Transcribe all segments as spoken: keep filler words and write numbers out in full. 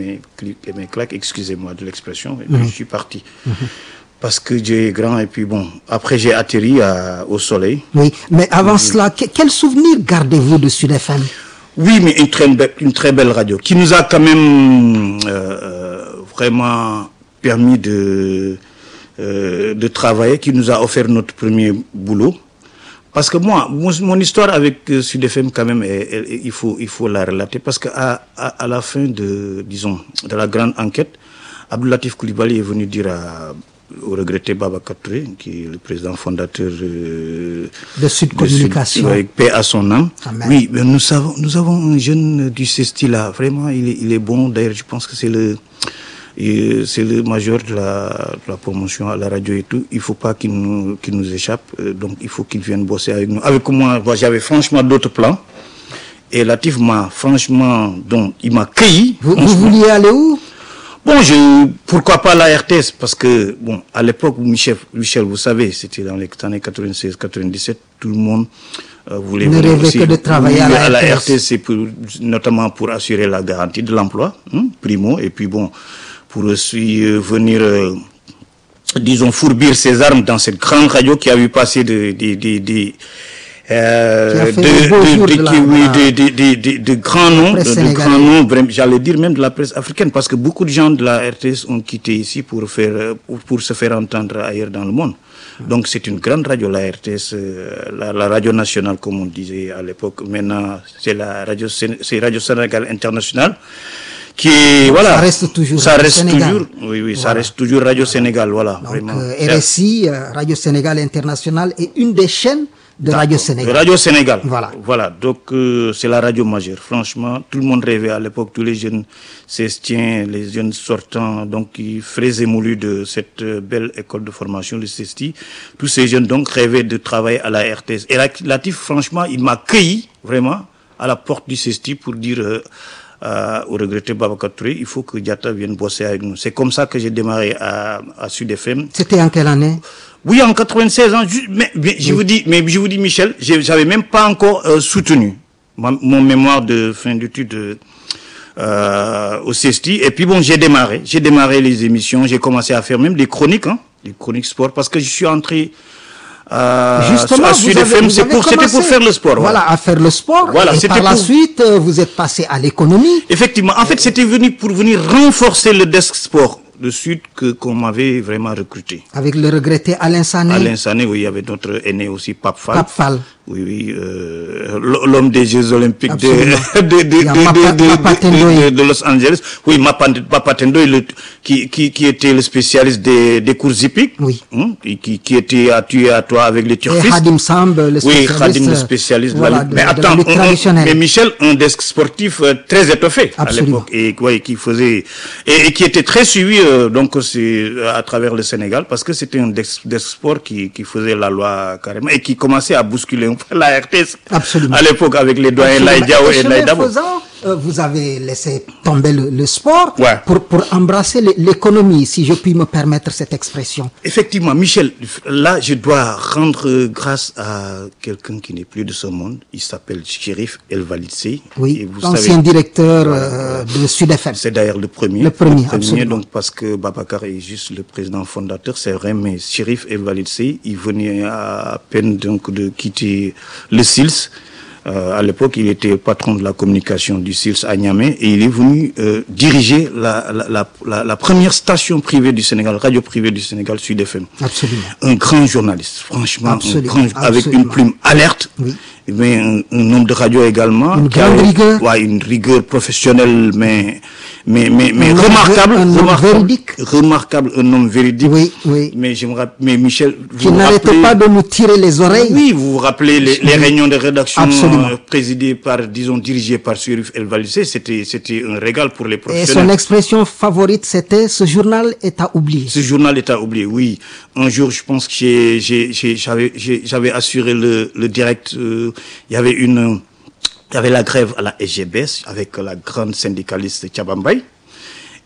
mes clics et mes claques, excusez-moi de l'expression, et puis mmh. je suis parti. Mmh. Parce que Dieu est grand, et puis bon, après j'ai atterri à, au soleil. Oui, mais avant mmh. cela, que, quel souvenir gardez-vous de Sud F M? Oui, mais une très, be- une très belle radio, qui nous a quand même euh, vraiment permis de, euh, de travailler, qui nous a offert notre premier boulot. Parce que moi, mon, mon histoire avec euh, Sud F M, quand même, est, est, il, faut, il faut la relater. Parce qu'à à, à la fin de, disons, de la grande enquête, Abdou Latif Coulibaly est venu dire à, au regretté Babacar Touré, qui est le président fondateur euh, de Sud Communication, avec paix à son âme. Amen. Oui, mais nous, savons, nous avons un jeune du C E S T I là, vraiment, il est, il est bon. D'ailleurs, je pense que c'est le... Et c'est le major de la, de la promotion à la radio et tout. Il ne faut pas qu'il nous, qu'il nous échappe. Donc, il faut qu'il vienne bosser avec nous. Avec moi, moi j'avais franchement d'autres plans. Et Latif m'a franchement, donc, il m'a cueilli. Vous, vous vouliez aller où? Bon, je, pourquoi pas la R T S? Parce que, bon, à l'époque, Michel, Michel, vous savez, c'était dans les années quatre-vingt-seize quatre-vingt-dix-sept, tout le monde euh, voulait ne venir aussi. Que de travailler à la, à la R T S. R T S, c'est pour, notamment pour assurer la garantie de l'emploi, hein, primo, et puis bon, pour aussi euh, venir, euh, disons, fourbir ses armes dans cette grande radio qui a vu passer de, de, de, de, euh, de, de, de, de, oui, de, de, de, de, de grands noms, de, de grands noms, j'allais dire même de la presse africaine, parce que beaucoup de gens de la R T S ont quitté ici pour faire, pour, pour se faire entendre ailleurs dans le monde. Donc c'est une grande radio, la R T S, euh, la, la radio nationale, comme on disait à l'époque. Maintenant, c'est la radio, c'est Radio Sénégal International. Qui est, donc, voilà, ça reste toujours ça reste Sénégal. toujours, oui, oui, voilà. ça reste toujours Radio Sénégal, voilà. Donc, vraiment. Euh, R S I, euh, Radio Sénégal International, est une des chaînes de Radio Sénégal. Radio Sénégal, voilà. Voilà, donc euh, c'est la radio majeure. Franchement, tout le monde rêvait à l'époque, tous les jeunes cestiens, les jeunes sortants, donc qui fraisaient moulu de cette euh, belle école de formation, le C E S T I. Tous ces jeunes donc rêvaient de travailler à la R T S. Et Latif, franchement, il m'a cueilli vraiment à la porte du C E S T I pour dire. Euh, Euh, au regretté Babacar Touré, il faut que Diatta vienne bosser avec nous. C'est comme ça que j'ai démarré à, à Sud F M. C'était en quelle année? Oui, en quatre-vingt-seize ans. Je, mais, mais je oui. vous dis, mais je vous dis, Michel, j'avais même pas encore euh, soutenu ma, mon mémoire de fin d'études euh, au C E S T I. Et puis bon, j'ai démarré, j'ai démarré les émissions, j'ai commencé à faire même des chroniques, hein, des chroniques sport, parce que je suis entré. Euh, Justement, à Sud F M, c'était pour, pour faire le sport. Voilà, voilà. à faire le sport. Voilà, et par la pour... suite, vous êtes passé à l'économie. Effectivement. En fait, c'était venu pour venir renforcer le desk sport de Sud que qu'on m'avait vraiment recruté. Avec le regretté Alain Sané. Alain Sané, oui, il y avait notre aîné aussi, Pape Fall. Pape Fall. Oui, oui, euh, l'homme des Jeux Olympiques de de, de, de, Mapa, de, de, de, de Los Angeles. Oui, Mapa Tendoy, le, qui, qui, qui était le spécialiste des, des courses hippiques. Oui. Hein, et qui, qui était à tuer à toi avec les turfistes. Et Hadim Samb, le spécialiste. Oui, Hadim, le spécialiste voilà, de la Mais attends, de la on, on, mais Michel, un desk sportif euh, très étoffé. Absolument. À l'époque. Et, ouais, qui faisait, et, et qui était très suivi, euh, donc, c'est, à travers le Sénégal, parce que c'était un desk, desk sport qui, qui faisait la loi carrément, et qui commençait à bousculer un peu la R T S. Absolument. À l'époque, avec les doyens Laïdiao et Laïdabo. Euh, vous avez laissé tomber le, le sport ouais. pour, pour embrasser l'économie, si je puis me permettre cette expression. Effectivement, Michel, là, je dois rendre grâce à quelqu'un qui n'est plus de ce monde. Il s'appelle Chérif El Valitsé. Oui, l'ancien directeur euh, de Sud F M. C'est d'ailleurs le premier. Le premier, le premier absolument. Donc, parce que Babacar est juste le président fondateur, c'est vrai, mais Chérif El Valitsé, il venait à peine donc de quitter le S I L S. Euh, à l'époque, il était patron de la communication du S I L S à Niamey et il est venu euh, diriger la, la, la, la, la première station privée du Sénégal, radio privée du Sénégal, Sud F M. Absolument. Un grand journaliste, franchement, Absolument. un grand, avec Absolument. une plume alerte, oui. mais un, un nombre de radio également. Une grande rigueur. Ouais, une rigueur professionnelle, mais, mais, mais, mais un remarquable. Un homme remarquable, véridique. Remarquable, un homme véridique. Oui, oui. Mais je me rappelle, mais Michel, qui n'arrêtait pas de nous tirer les oreilles. Oui, vous vous rappelez les, les réunions de rédaction Absolument. euh, présidées par, disons, dirigées par Chérif El Valissé, c'était, c'était un régal pour les Et professionnels. son expression favorite, c'était ce journal est à oublier. Ce journal est à oublier, oui. Un jour, je pense que j'ai, j'ai, j'ai, j'avais, j'ai, j'avais assuré le, le direct, euh, il y avait une, il y avait la grève à la S G B S avec la grande syndicaliste Tchabambay.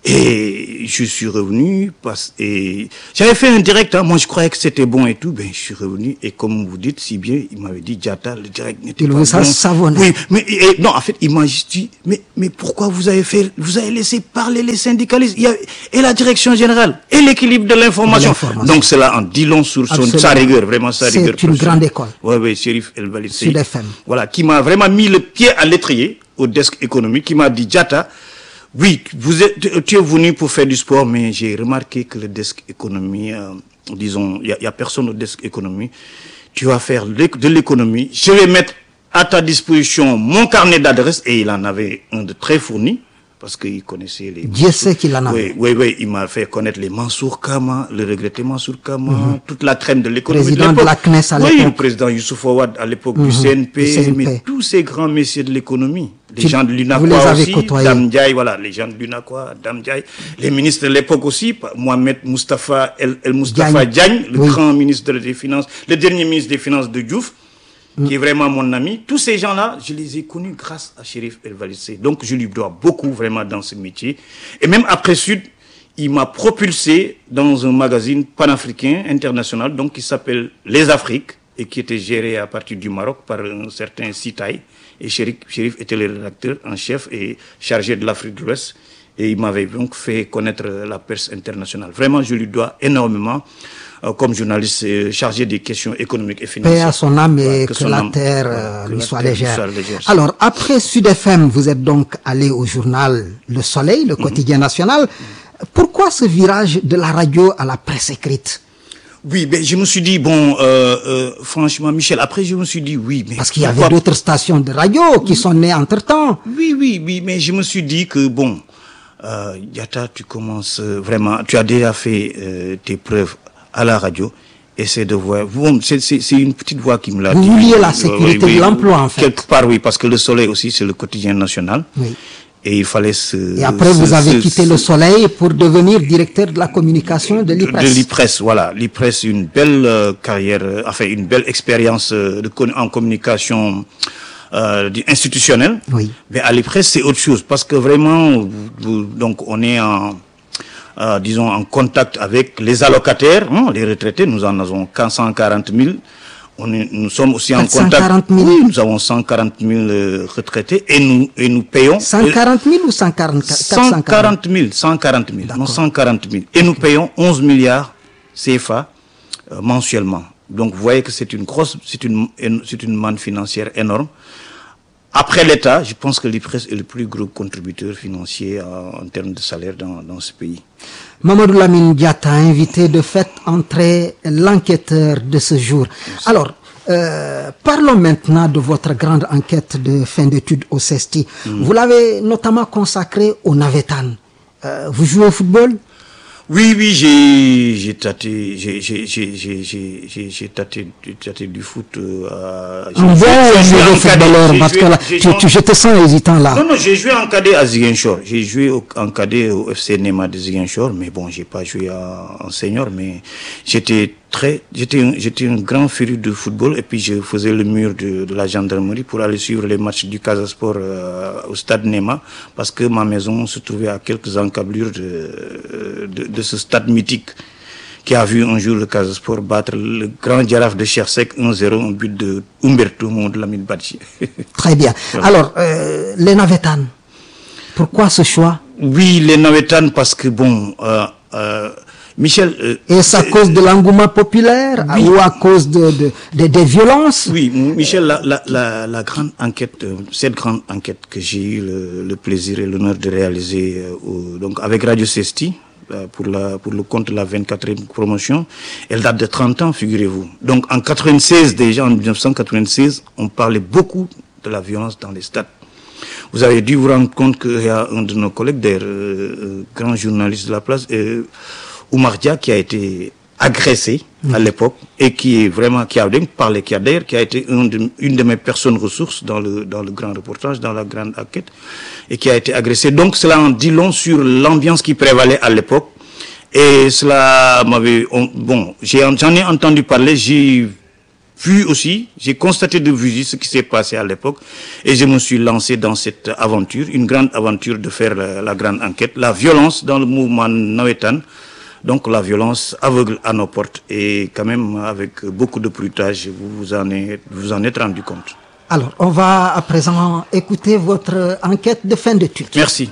Et je suis revenu, parce, et j'avais fait un direct, hein, moi je croyais que c'était bon et tout, ben je suis revenu, et comme vous dites si bien, il m'avait dit, Diatta, le direct n'était pas bon. Il vous savonné. Oui, mais, et, non, en fait, il m'a juste dit, mais, mais pourquoi vous avez fait, vous avez laissé parler les syndicalistes, il y a, et la direction générale, et l'équilibre de l'information. Donc cela en dit long sur son, sa rigueur, vraiment sa rigueur. C'est une grande école. Oui, oui, Chérif El Walid Sey. Sud F M. Voilà, qui m'a vraiment mis le pied à l'étrier, au desk économique, qui m'a dit, Diatta, oui, vous êtes, tu es venu pour faire du sport, mais j'ai remarqué que le desk économie, euh, disons, il n'y a, a personne au desk économie. Tu vas faire de l'économie. Je vais mettre à ta disposition mon carnet d'adresses, et il en avait un de très fourni, parce qu'il connaissait les... Dieu sait qu'il en avait. Oui, oui, oui, il m'a fait connaître les Mansour Kama, le regretté Mansour Kama, mm-hmm. toute la crème de l'économie. Président de, de la C N E S à l'époque. Oui, le président Youssouf Ouad à l'époque mm-hmm. du C N P, C N P, mais tous ces grands messieurs de l'économie. Les tu, gens de l'UNACOA aussi, Dame Ndiaye, voilà, les gens de l'UNACOA, Dame Ndiaye, les ministres de l'époque aussi, Mohamed Moustapha El, El Moustapha Diagne, le oui. grand ministre des Finances, le dernier ministre des Finances de Diouf, mm. qui est vraiment mon ami. Tous ces gens-là, je les ai connus grâce à Chérif El Walid Sey. Donc je lui dois beaucoup vraiment dans ce métier. Et même après Sud, il m'a propulsé dans un magazine panafricain international, donc qui s'appelle Les Afriques, et qui était géré à partir du Maroc par un certain Sitaï. Et Chérif, Chérif était le rédacteur en chef et chargé de l'Afrique de l'Ouest. Et il m'avait donc fait connaître la presse internationale. Vraiment, je lui dois énormément, euh, comme journaliste euh, chargé des questions économiques et financières. Paix à son âme et ouais, que, que la âme, terre euh, lui soit légère. Soit légère. Alors, après Sud F M, vous êtes donc allé au journal Le Soleil, le quotidien mm-hmm. national. Pourquoi ce virage de la radio à la presse écrite? Oui, ben je me suis dit, bon, euh, euh, franchement, Michel, après je me suis dit, oui, mais... Parce qu'il y avait d'autres stations de radio qui sont nées entre-temps. Oui, oui, oui, mais je me suis dit que, bon, euh, Diatta, tu commences euh, vraiment, tu as déjà fait euh, tes preuves à la radio, essaie de voir, bon, c'est, c'est, c'est une petite voix qui me l'a dit. Vous vouliez la sécurité euh, oui, de l'emploi, en fait. Quelque part, oui, parce que Le Soleil aussi, c'est le quotidien national. Oui. Et il fallait se... Et après, se, vous avez se, quitté se, Le Soleil pour devenir directeur de la communication de l'I P R E S. De l'I P R E S, voilà. L'I P R E S, une belle euh, carrière, euh, enfin, une belle expérience euh, de, en communication euh, institutionnelle. Oui. Mais à l'I P R E S, c'est autre chose. Parce que vraiment, vous, donc, on est en... Euh, disons, en contact avec les allocataires, hein, les retraités. Nous en avons cent quarante mille. On est, nous sommes aussi en contact. Oui, nous avons cent quarante mille euh, retraités et nous, et nous payons. cent quarante mille ou cent quarante mille? cent quarante mille, cent quarante mille, non, cent quarante mille. Et nous payons onze milliards C F A euh, mensuellement. Donc, vous voyez que c'est une grosse, c'est une, c'est une manne financière énorme. Après l'État, je pense que l'I P R E S est le plus gros contributeur financier euh, en termes de salaire dans, dans ce pays. Mamadou Lamine Diatta a invité de fait entrer l'enquêteur de ce jour. Merci. Alors, euh, parlons maintenant de votre grande enquête de fin d'études au C E S T I. Mm. Vous l'avez notamment consacrée au Navétane. Euh, vous jouez au football? Oui, oui, j'ai, j'ai tâté, j'ai, j'ai, j'ai, j'ai, j'ai, j'ai tâté, tâté du foot. Euh, j'ai joué, j'ai joué au footballeur, parce que là, tu, tu, je te sens hésitant là. Non, non, j'ai joué en cadet à Ziguinchor. J'ai joué au, en cadet au F C Nema de Ziguinchor, mais bon, j'ai pas joué en, en senior, mais j'étais très, j'étais un, j'étais un grand féru de football, et puis je faisais le mur de, de la gendarmerie pour aller suivre les matchs du Casa Sport euh, au stade Nema, parce que ma maison se trouvait à quelques encablures de, de, de ce stade mythique qui a vu un jour le Casa Sport battre le grand Jaraaf de Chersek un zéro, un but de Umberto Mamadou Lamine Badji. Très bien. Voilà. Alors, euh, les Navétanes, pourquoi ce choix? Oui, les Navétanes, parce que bon... Euh, euh, Michel... Euh, Est-ce à cause de l'engouement populaire, oui, ou à cause de, de, de, des violences? Oui, Michel, la, la, la, la grande enquête, euh, cette grande enquête que j'ai eu le, le plaisir et l'honneur de réaliser euh, au, donc avec Radio C E S T I, euh, pour, la, pour le compte de la vingt-quatrième promotion, elle date de trente ans, figurez-vous. Donc en quatre-vingt-seize, déjà en mille neuf cent quatre-vingt-seize, on parlait beaucoup de la violence dans les stades. Vous avez dû vous rendre compte qu'il y a un de nos collègues, des euh, grands journalistes de la place, euh, Oumar Dia, qui a été agressé mmh. à l'époque et qui est vraiment, qui a parlé, qui a d'ailleurs, qui a été une de, une de mes personnes ressources dans le, dans le grand reportage, dans la grande enquête, et qui a été agressé. Donc cela en dit long sur l'ambiance qui prévalait à l'époque. Et cela m'avait, on, bon, j'ai, j'en ai entendu parler, j'ai vu aussi, j'ai constaté de visu ce qui s'est passé à l'époque et je me suis lancé dans cette aventure, une grande aventure de faire la, la grande enquête, la violence dans le mouvement nawetan, donc la violence aveugle à nos portes et quand même avec beaucoup de bruitage, vous vous en êtes, vous en êtes rendu compte. Alors, on va à présent écouter votre enquête de fin d'études. Merci.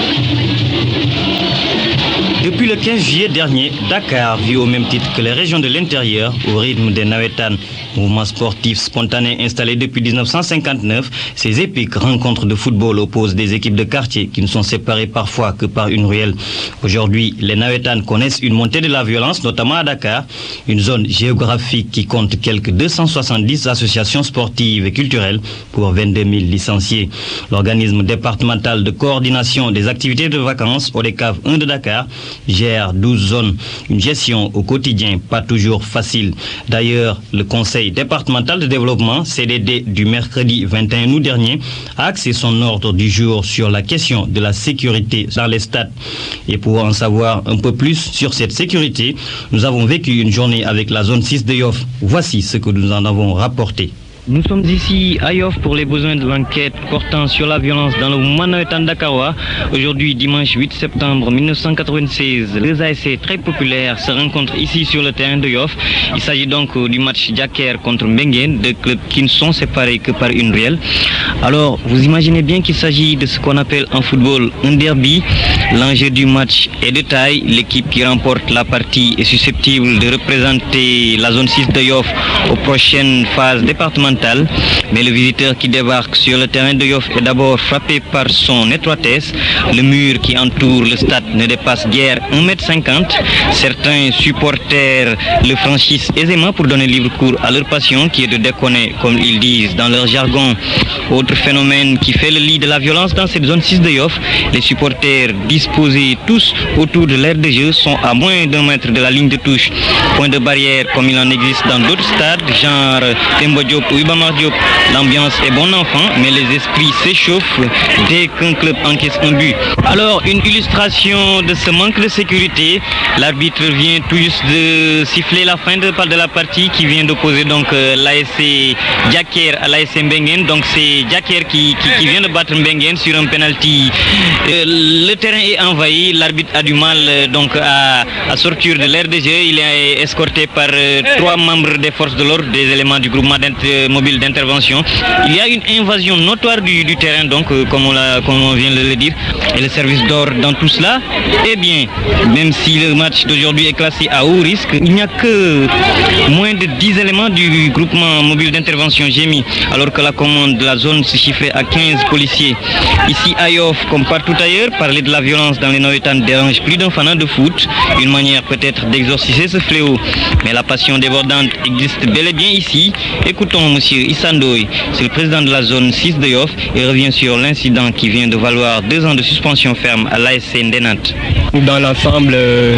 Depuis le quinze juillet dernier, Dakar vit au même titre que les régions de l'intérieur au rythme des Nawetan, mouvement sportif spontané installé depuis dix-neuf cent cinquante-neuf. Ces épiques rencontres de football opposent des équipes de quartier qui ne sont séparées parfois que par une ruelle. Aujourd'hui, les Nawetan connaissent une montée de la violence, notamment à Dakar, une zone géographique qui compte quelques deux cent soixante-dix associations sportives et culturelles pour vingt-deux mille licenciés. L'organisme départemental de coordination des activités de vacances, ODECAV un de Dakar, gère douze zones. Une gestion au quotidien pas toujours facile. D'ailleurs, le conseil départemental de développement, C D D, du mercredi vingt et un août dernier, a axé son ordre du jour sur la question de la sécurité dans les stades. Et pour en savoir un peu plus sur cette sécurité, nous avons vécu une journée avec la zone six de Yoff. Voici ce que nous en avons rapporté. Nous sommes ici à Yoff pour les besoins de l'enquête portant sur la violence dans le mouvement nawetan dakarois. Aujourd'hui, dimanche huit septembre mille neuf cent quatre-vingt-seize, les A S C très populaires se rencontrent ici sur le terrain de Yoff. Il s'agit donc du match Djaker contre Mbengen, deux clubs qui ne sont séparés que par une ruelle. Alors, vous imaginez bien qu'il s'agit de ce qu'on appelle en football un derby. L'enjeu du match est de taille. L'équipe qui remporte la partie est susceptible de représenter la zone six de Yoff aux prochaines phases départementales. Mais le visiteur qui débarque sur le terrain de Yoff est d'abord frappé par son étroitesse. Le mur qui entoure le stade ne dépasse guère un mètre cinquante. Certains supporters le franchissent aisément pour donner libre cours à leur passion qui est de déconner, comme ils disent dans leur jargon. Autre phénomène qui fait le lit de la violence dans cette zone six de Yoff, les supporters disposés tous autour de l'aire de jeu sont à moins d'un mètre de la ligne de touche. Point de barrière comme il en existe dans d'autres stades, genre Demba Diop ou Iba Mar Diop. L'ambiance est bon enfant, mais les esprits s'échauffent dès qu'un club encaisse un but. Alors, une illustration de ce manque de sécurité, l'arbitre vient tout juste de siffler la fin de, de la partie qui vient d'opposer donc euh, l'A S C Djaker à l'A S C Mbengen. Donc c'est Djaker qui, qui, qui vient de battre Mbengen sur un penalty. Euh, le terrain est envahi, l'arbitre a du mal euh, donc à, à sortir de l'aire de jeu. Il est escorté par euh, trois membres des forces de l'ordre, des éléments du groupement mobile d'intervention. Il y a une invasion notoire du, du terrain, donc euh, comme, on l'a, comme on vient de le dire, et le service d'ordre dans tout cela. Eh bien, même si le match d'aujourd'hui est classé à haut risque, il n'y a que moins de dix éléments du groupement mobile d'intervention G M I, alors que la commande de la zone se chiffrait à quinze policiers. Ici à Yoff, comme partout ailleurs, parler de la violence dans les Nawetan dérange plus d'un fanat de foot, une manière peut-être d'exorciser ce fléau. Mais la passion débordante existe bel et bien ici. Écoutons M. Issa Ndoye, c'est le président de la zone six de Yoff, et revient sur l'incident qui vient de valoir deux ans de suspension ferme à l'A S C Ndenat. Dans l'ensemble, euh,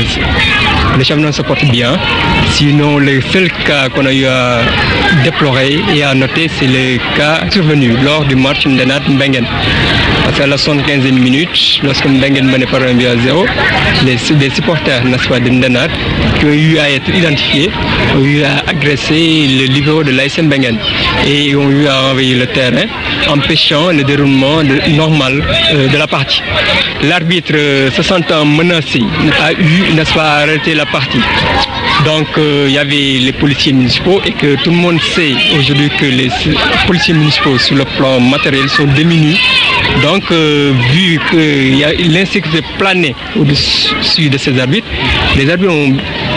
les championnats se portent bien. Sinon, le seul cas qu'on a eu à déplorer et à noter, c'est le cas survenu lors du match Ndenat-Mbengen. Parce qu'à la soixante-quinzième minute, lorsque Mbengen menait par un but à zéro, les, les supporters n'est-ce pas, de Ndenat, qui ont eu à être identifiés, ont eu à agresser le libéro de l'A S C Mbengen et ont eu à envahir le terrain, empêchant le déroulement de, normal euh, de la partie. L'arbitre, euh, se sentant menacé, a eu, n'est-ce pas, à arrêter la partie. Donc euh, il y avait les policiers municipaux et que tout le monde sait aujourd'hui que les policiers municipaux sur le plan matériel sont démunis. Donc euh, vu que y a l'insécurité planait au-dessus de ces arbitres, les arbitres ont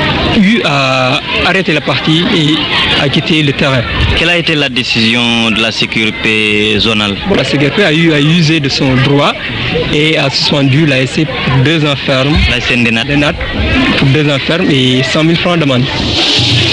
eu à arrêter la partie et à quitter le terrain. Quelle a été la décision de la sécurité zonale? Bon, la sécurité a eu à user de son droit et a suspendu l'A S C pour deux ans ferme. L'A S C Ndenat pour deux ans ferme et cent mille francs d'amende.